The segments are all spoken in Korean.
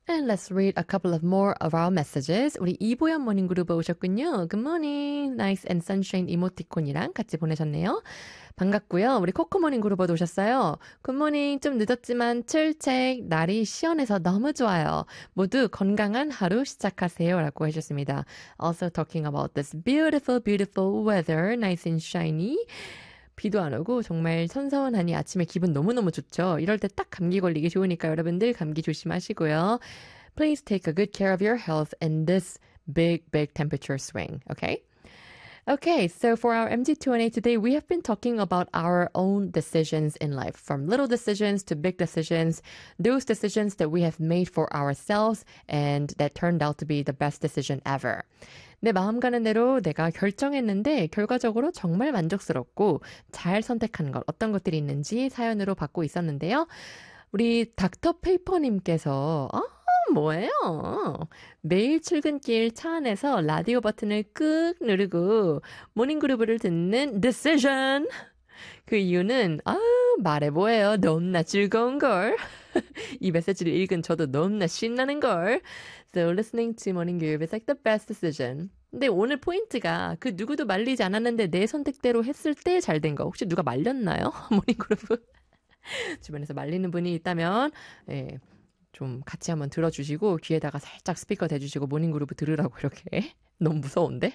And let's read a couple of more of our messages. 우리 이보연 모닝그룹 오셨군요. Good morning. Nice and sunshine 이모티콘이랑 같이 보내셨네요. 반갑고요. 우리 코코모닝 그룹도 오셨어요. 굿모닝 좀 늦었지만 출첵 날이 시원해서 너무 좋아요. 모두 건강한 하루 시작하세요 라고 해주셨습니다. Also talking about this beautiful beautiful weather, nice and shiny. 비도 안 오고 정말 선선하니 아침에 기분 너무너무 좋죠. 이럴 때 딱 감기 걸리기 좋으니까 여러분들 감기 조심하시고요. Please take a good care of your health in this big temperature swing, okay? Okay, so for our MG2&A today, we have been talking about our own decisions in life, from little decisions to big decisions, those decisions that we have made for ourselves and that turned out to be the best decision ever. 내 마음 가는 대로 내가 결정했는데 결과적으로 정말 만족스럽고 잘 선택한 것, 어떤 것들이 있는지 사연으로 받고 있었는데요. 우리 닥터 페이퍼님께서 뭐예요? 매일 출근길 차 안에서 라디오 버튼을 꾹 누르고 모닝그루브를 듣는 decision. 그 이유는 말해 뭐예요? 너무나 즐거운걸. 이 메시지를 읽은 저도 너무나 신나는걸. So listening to Morning Groove is like the best decision. 근데 오늘 포인트가 그 누구도 말리지 않았는데 내 선택대로 했을 때 잘 된 거. 혹시 누가 말렸나요? 모닝그루브. 주변에서 말리는 분이 있다면 예, 좀 같이 한번 들어주시고 귀에다가 살짝 스피커 대주시고 모닝그루브 들으라고 이렇게. 너무 무서운데?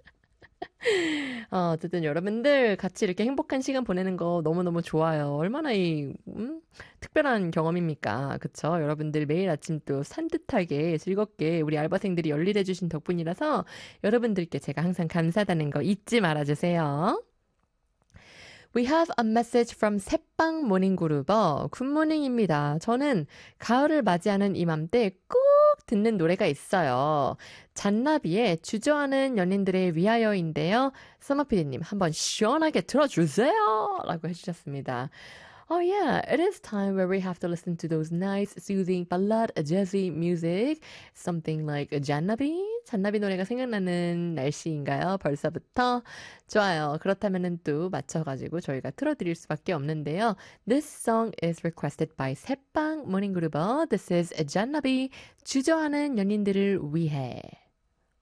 어쨌든 여러분들 같이 이렇게 행복한 시간 보내는 거 너무너무 좋아요. 얼마나 특별한 경험입니까? 그쵸? 여러분들 매일 아침 또 산뜻하게 즐겁게 우리 알바생들이 열일해주신 덕분이라서 여러분들께 제가 항상 감사하다는 거 잊지 말아주세요. We have a message from 새빵 모닝그루버. 굿모닝입니다. 저는 가을을 맞이하는 이맘때 꼭 듣는 노래가 있어요. 잔나비의 주저하는 연인들의 위하여인데요. 서머피디님 한번 시원하게 들어주세요. 라고 해주셨습니다. Oh yeah, it is time where we have to listen to those nice, soothing, ballad, jazzy music. Something like 잔나비? 잔나비 노래가 생각나는 날씨인가요? 벌써부터? 좋아요. 그렇다면은 또 맞춰가지고 저희가 틀어드릴 수밖에 없는데요. This song is requested by 새빵 모닝그루버. This is 잔나비, 주저하는 연인들을 위해.